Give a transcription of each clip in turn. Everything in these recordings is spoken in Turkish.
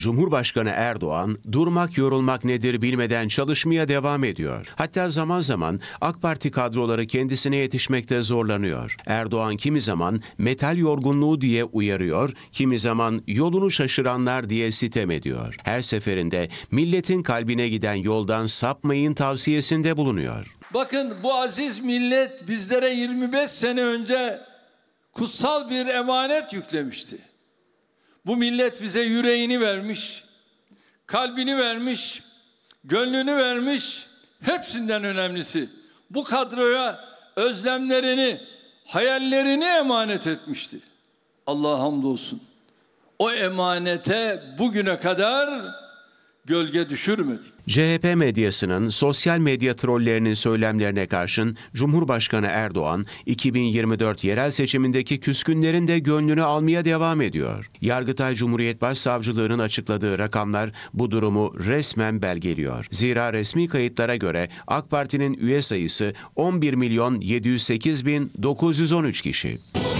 Cumhurbaşkanı Erdoğan, durmak yorulmak nedir bilmeden çalışmaya devam ediyor. Hatta zaman zaman AK Parti kadroları kendisine yetişmekte zorlanıyor. Erdoğan kimi zaman metal yorgunluğu diye uyarıyor, kimi zaman yolunu şaşıranlar diye sitem ediyor. Her seferinde milletin kalbine giden yoldan sapmayın tavsiyesinde bulunuyor. Bakın, bu aziz millet bizlere 25 sene önce kutsal bir emanet yüklemişti. Bu millet bize yüreğini vermiş, kalbini vermiş, gönlünü vermiş. Hepsinden önemlisi, bu kadroya özlemlerini, hayallerini emanet etmişti. Allah'a hamdolsun. O emanete bugüne kadar gölge düşürmedik. CHP medyasının sosyal medya trollerinin söylemlerine karşın Cumhurbaşkanı Erdoğan, 2024 yerel seçimindeki küskünlerin de gönlünü almaya devam ediyor. Yargıtay Cumhuriyet Başsavcılığı'nın açıkladığı rakamlar bu durumu resmen belgeliyor. Zira resmi kayıtlara göre AK Parti'nin üye sayısı 11.708.913 kişi.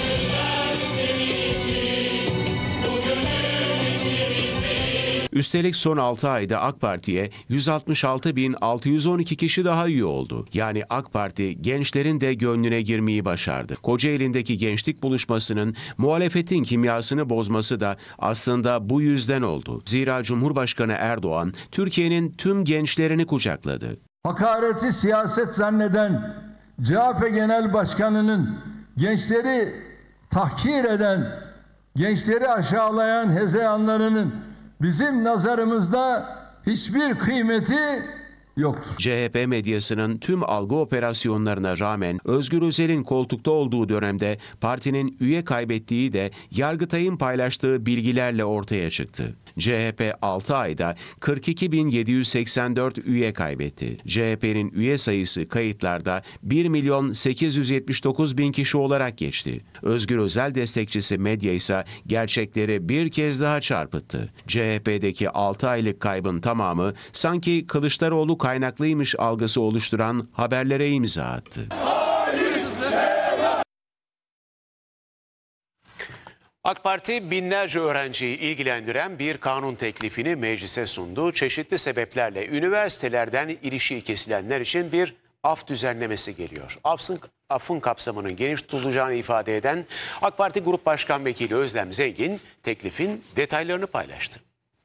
Üstelik son 6 ayda AK Parti'ye 166.612 kişi daha üye oldu. Yani AK Parti gençlerin de gönlüne girmeyi başardı. Kocaeli'ndeki gençlik buluşmasının muhalefetin kimyasını bozması da aslında bu yüzden oldu. Zira Cumhurbaşkanı Erdoğan Türkiye'nin tüm gençlerini kucakladı. Hakareti siyaset zanneden CHP Genel Başkanı'nın gençleri tahkir eden, gençleri aşağılayan hezeyanlarının bizim nazarımızda hiçbir kıymeti yoktur. CHP medyasının tüm algı operasyonlarına rağmen Özgür Özel'in koltukta olduğu dönemde partinin üye kaybettiği de Yargıtay'ın paylaştığı bilgilerle ortaya çıktı. CHP 6 ayda 42.784 üye kaybetti. CHP'nin üye sayısı kayıtlarda 1.879.000 kişi olarak geçti. Özgür Özel destekçisi medya ise gerçekleri bir kez daha çarpıttı. CHP'deki 6 aylık kaybın tamamı sanki Kılıçdaroğlu kaynaklıymış algısı oluşturan haberlere imza attı. AK Parti binlerce öğrenciyi ilgilendiren bir kanun teklifini meclise sundu. Çeşitli sebeplerle üniversitelerden ilişiği kesilenler için bir af düzenlemesi geliyor. Affın kapsamının geniş tutulacağını ifade eden AK Parti Grup Başkan Vekili Özlem Zengin teklifin detaylarını paylaştı.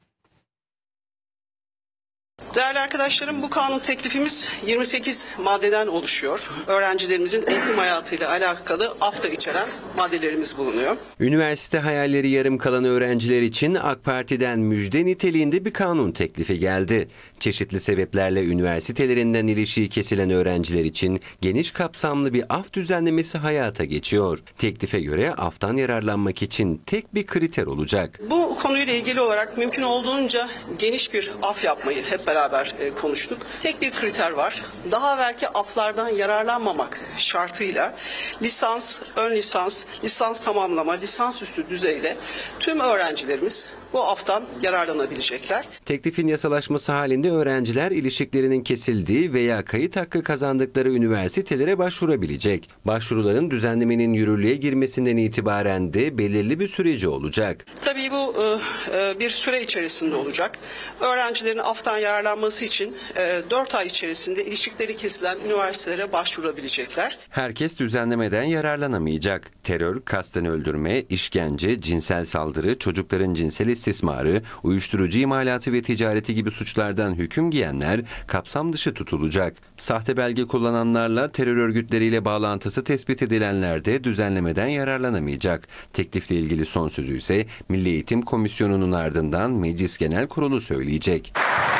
Değerli arkadaşlarım, bu kanun teklifimiz 28 maddeden oluşuyor. Öğrencilerimizin eğitim hayatıyla alakalı af da içeren maddelerimiz bulunuyor. Üniversite hayalleri yarım kalan öğrenciler için AK Parti'den müjde niteliğinde bir kanun teklifi geldi. Çeşitli sebeplerle üniversitelerinden ilişiği kesilen öğrenciler için geniş kapsamlı bir af düzenlemesi hayata geçiyor. Teklife göre aftan yararlanmak için tek bir kriter olacak. Bu konuyla ilgili olarak mümkün olduğunca geniş bir af yapmayı hep beraber konuştuk. Tek bir kriter var. Daha evvelki aflardan yararlanmamak şartıyla lisans, ön lisans, lisans tamamlama, lisans üstü düzeyde tüm öğrencilerimiz bu aftan yararlanabilecekler. Teklifin yasalaşması halinde öğrenciler ilişiklerinin kesildiği veya kayıt hakkı kazandıkları üniversitelere başvurabilecek. Başvuruların düzenlemenin yürürlüğe girmesinden itibaren de belirli bir süreci olacak. Tabii bu bir süre içerisinde olacak. Öğrencilerin aftan yararlanması için 4 ay içerisinde ilişkileri kesilen üniversitelere başvurabilecekler. Herkes düzenlemeden yararlanamayacak. Terör, kasten öldürme, işkence, cinsel saldırı, çocukların cinsel istismarı, uyuşturucu imalatı ve ticareti gibi suçlardan hüküm giyenler kapsam dışı tutulacak. Sahte belge kullananlarla terör örgütleriyle bağlantısı tespit edilenler de düzenlemeden yararlanamayacak. Teklifle ilgili son sözü ise Milli Eğitim Komisyonu'nun ardından Meclis Genel Kurulu söyleyecek.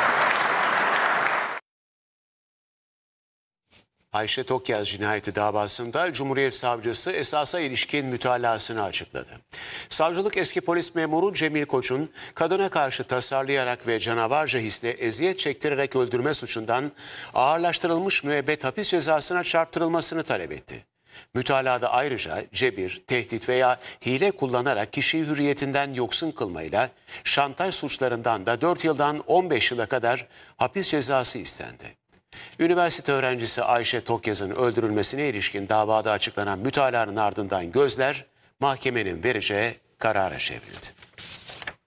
Ayşe Tokyaz cinayeti davasında Cumhuriyet Savcısı esasa ilişkin mütalasını açıkladı. Savcılık eski polis memuru Cemil Koç'un kadına karşı tasarlayarak ve canavarca hisle eziyet çektirerek öldürme suçundan ağırlaştırılmış müebbet hapis cezasına çarptırılmasını talep etti. Mütalada ayrıca cebir, tehdit veya hile kullanarak kişiyi hürriyetinden yoksun kılmayla şantaj suçlarından da 4 yıldan 15 yıla kadar hapis cezası istendi. Üniversite öğrencisi Ayşe Tokyaz'ın öldürülmesine ilişkin davada açıklanan mütalaanın ardından gözler mahkemenin vereceği karara çevrildi.